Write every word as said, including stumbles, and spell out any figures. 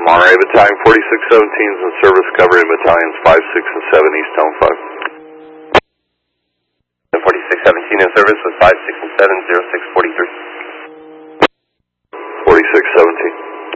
Monterey Battalion forty-six seventeen is in service, covering battalions five, six, and seven, East Town five. forty-six seventeen in service with five, six, and seven, zero six forty-three.